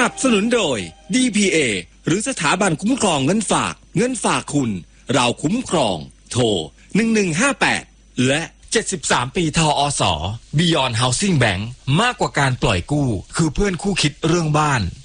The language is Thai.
นับสนุนโดย DPA หรือสถาบันคุ้มครองเงินฝากคุณเราคุ้มครองโทร1158และ73 ปีทอส. Beyond Housing Bank มากกว่าการปล่อยกู้คือเพื่อนคู่คิดเรื่องบ้าน